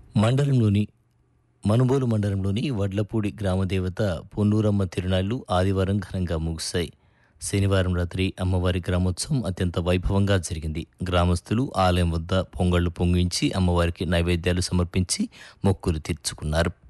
మండలంలోని మనుబోలు మండలంలోని వడ్లపూడి గ్రామదేవత పొన్నూరమ్మ తిరునాళ్లు ఆదివారం ఘనంగా ముగిశాయి. శనివారం రాత్రి అమ్మవారి గ్రామోత్సవం అత్యంత వైభవంగా జరిగింది. గ్రామస్తులు ఆలయం వద్ద పొంగళ్లు పొంగించి అమ్మవారికి నైవేద్యాలు సమర్పించి మొక్కులు తీర్చుకున్నారు.